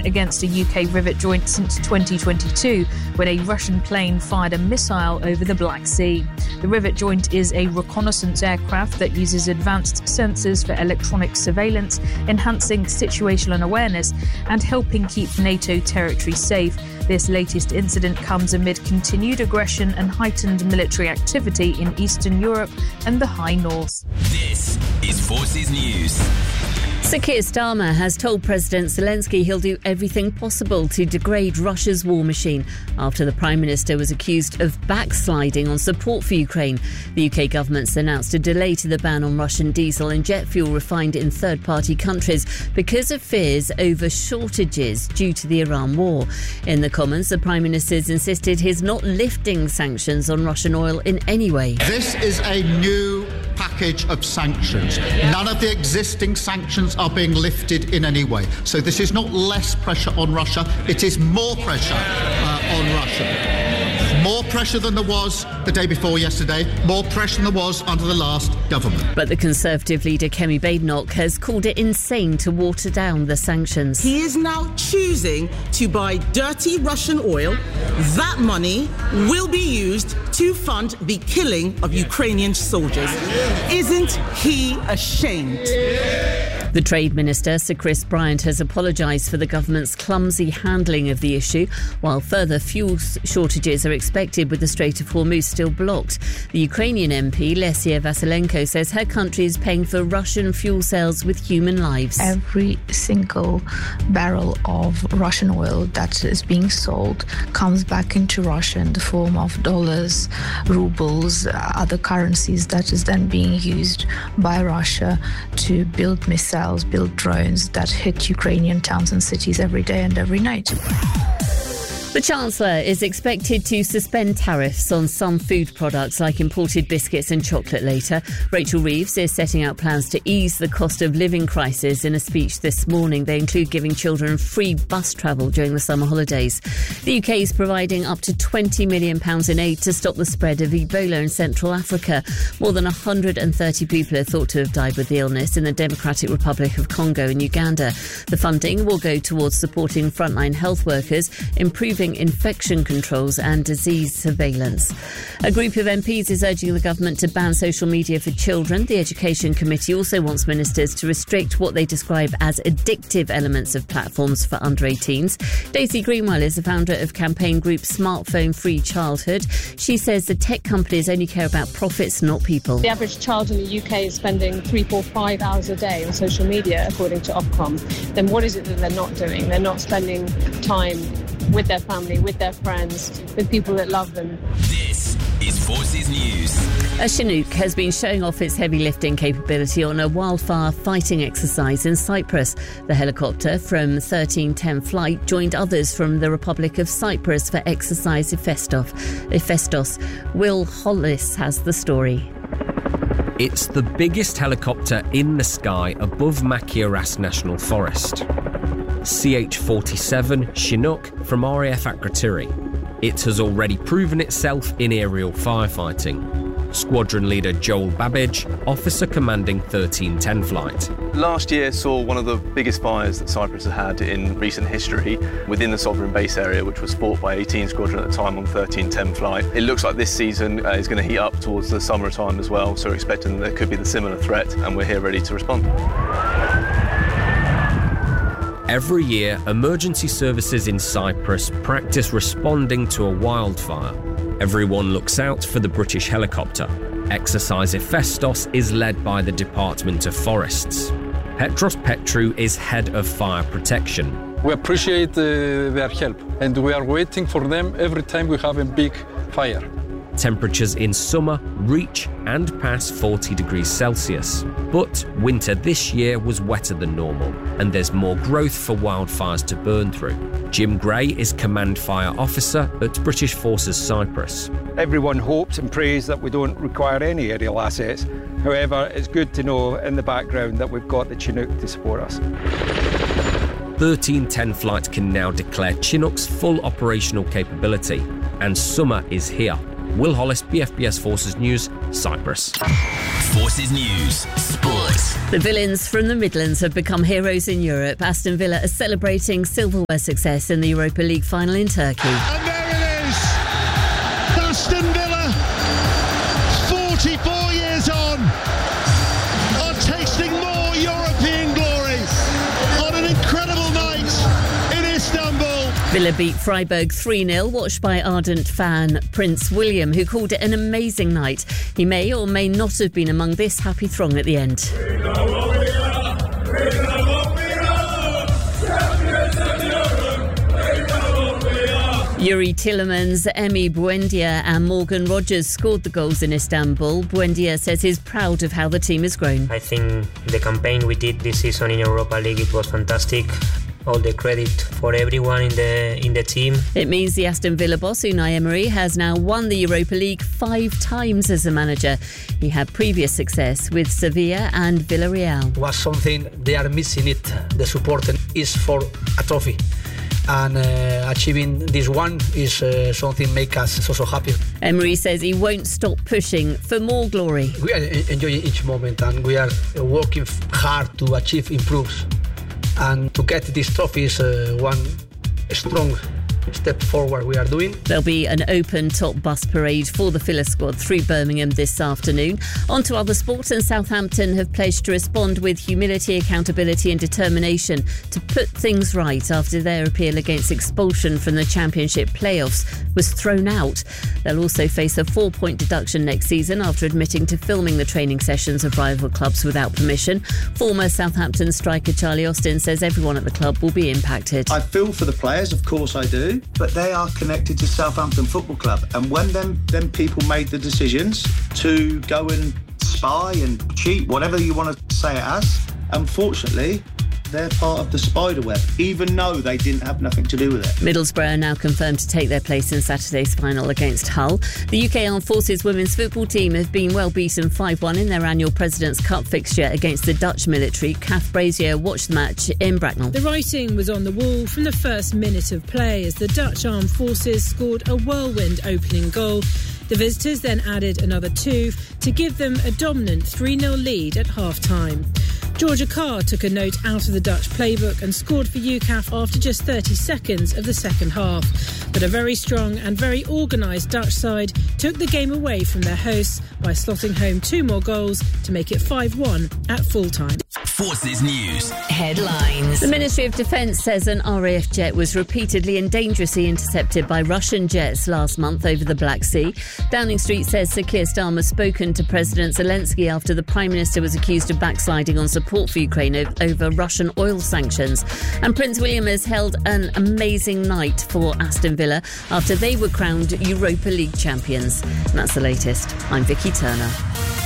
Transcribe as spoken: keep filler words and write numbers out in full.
against a U K rivet joint since twenty twenty-two, when a Russian plane fired a missile over the Black Sea. The rivet joint is a reconnaissance aircraft that uses advanced sensors for electronic surveillance, enhancing situational awareness and helping keep NATO territory safe. This latest incident comes amid continued aggression and heightened military activity in Eastern Europe and the High North. This is Forces News. Sir Keir Starmer has told President Zelensky he'll do everything possible to degrade Russia's war machine after the Prime Minister was accused of backsliding on support for Ukraine. The U K government's announced a delay to the ban on Russian diesel and jet fuel refined in third-party countries because of fears over shortages due to the Iran war. In the Commons, the Prime Minister's insisted he's not lifting sanctions on Russian oil in any way. This is a new package of sanctions. None of the existing sanctions are being lifted in any way. So this is not less pressure on Russia, it is more pressure uh, on Russia. More pressure than there was the day before yesterday, more pressure than there was under the last government. But the Conservative leader Kemi Badenoch has called it insane to water down the sanctions. He is now choosing to buy dirty Russian oil. That money will be used to fund the killing of Ukrainian soldiers. Isn't he ashamed? The Trade Minister, Sir Chris Bryant, has apologised for the government's clumsy handling of the issue, while further fuel shortages are expected with the Strait of Hormuz still blocked. The Ukrainian M P, Lesia Vasilenko, says her country is paying for Russian fuel sales with human lives. Every single barrel of Russian oil that is being sold comes back into Russia in the form of dollars, rubles, other currencies that is then being used by Russia to build missiles, build drones that hit Ukrainian towns and cities every day and every night. The Chancellor is expected to suspend tariffs on some food products like imported biscuits and chocolate later. Rachel Reeves is setting out plans to ease the cost of living crisis in a speech this morning. They include giving children free bus travel during the summer holidays. The U K is providing up to twenty million pounds in aid to stop the spread of Ebola in Central Africa. More than one hundred thirty people are thought to have died with the illness in the Democratic Republic of Congo and Uganda. The funding will go towards supporting frontline health workers, improving infection controls and disease surveillance. A group of M Ps is urging the government to ban social media for children. The Education Committee also wants ministers to restrict what they describe as addictive elements of platforms for under eighteens. Daisy Greenwell is the founder of campaign group Smartphone Free Childhood. She says the tech companies only care about profits, not people. The average child in the U K is spending three, four, five hours a day on social media, according to Ofcom. Then what is it that they're not doing? They're not spending time with their family, with their friends, with people that love them. This is Forces News. A Chinook has been showing off its heavy lifting capability on a wildfire fighting exercise in Cyprus. The helicopter from thirteen ten Flight joined others from the Republic of Cyprus for exercise Hephaestos. Hephaestos. Will Hollis has the story. It's the biggest helicopter in the sky above Machiaras National Forest. C H forty-seven Chinook from R A F Akrotiri. It has already proven itself in aerial firefighting. Squadron leader Joel Babbage, officer commanding thirteen ten Flight. Last year saw one of the biggest fires that Cyprus has had in recent history within the sovereign base area, which was fought by eighteen Squadron at the time on thirteen ten Flight. It looks like this season uh, is going to heat up towards the summertime as well, so we're expecting there could be the similar threat, and we're here ready to respond. Every year, emergency services in Cyprus practice responding to a wildfire. Everyone looks out for the British helicopter. Exercise Hephaestos is led by the Department of Forests. Petros Petrou is head of fire protection. We appreciate uh, their help, and we are waiting for them every time we have a big fire. Temperatures in summer reach and pass forty degrees Celsius. But winter this year was wetter than normal, and there's more growth for wildfires to burn through. Jim Gray is Command Fire Officer at British Forces Cyprus. Everyone hopes and prays that we don't require any aerial assets. However, it's good to know in the background that we've got the Chinook to support us. thirteen ten Flight can now declare Chinook's full operational capability, and summer is here. Will Hollis, B F B S Forces News, Cyprus. Forces News, Sports. The villains from the Midlands have become heroes in Europe. Aston Villa are celebrating silverware success in the Europa League final in Turkey. And there it is! Aston Villa, forty-four years on, are tasting more European glory on an incredible night in Istanbul. Villa beat Freiburg three nil, watched by ardent fan Prince William, who called it an amazing night. He may or may not have been among this happy throng at the end. Yuri Tillemans, Emi Buendia and Morgan Rogers scored the goals in Istanbul. Buendia says he's proud of how the team has grown. I think the campaign we did this season in Europa League, it was fantastic. All the credit for everyone in the in the team. It means the Aston Villa boss, Unai Emery, has now won the Europa League five times as a manager. He had previous success with Sevilla and Villarreal. Was something they are missing it. The support is for a trophy. And uh, achieving this one is uh, something make us so, so happy. Emery says he won't stop pushing for more glory. We are enjoying each moment and we are working hard to achieve improves. And to get this trophy is uh, one strong step forward we are doing. There'll be an open top bus parade for the Villa squad through Birmingham this afternoon. On to other sports, and Southampton have pledged to respond with humility, accountability and determination to put things right after their appeal against expulsion from the Championship playoffs was thrown out. They'll also face a four-point deduction next season after admitting to filming the training sessions of rival clubs without permission. Former Southampton striker Charlie Austin says everyone at the club will be impacted. I feel for the players, of course I do, but they are connected to Southampton Football Club. And when them, them people made the decisions to go and spy and cheat, whatever you want to say it as, unfortunately, they're part of the spider web, even though they didn't have nothing to do with it. Middlesbrough are now confirmed to take their place in Saturday's final against Hull. The U K Armed Forces women's football team have been well beaten five one in their annual President's Cup fixture against the Dutch military. Kath Brazier watched the match in Bracknell. The writing was on the wall from the first minute of play as the Dutch Armed Forces scored a whirlwind opening goal. The visitors then added another two to give them a dominant three nil lead at half-time. Georgia Carr took a note out of the Dutch playbook and scored for U C A F after just thirty seconds of the second half. But a very strong and very organised Dutch side took the game away from their hosts by slotting home two more goals to make it five one at full-time. Forces News. Headlines. The Ministry of Defence says an R A F jet was repeatedly and dangerously intercepted by Russian jets last month over the Black Sea. Downing Street says Sir Keir Starmer's spoken to President Zelensky after the Prime Minister was accused of backsliding on support for Ukraine over Russian oil sanctions. And Prince William has held an amazing night for Aston Villa after they were crowned Europa League champions. And that's the latest. I'm Vicky Turner.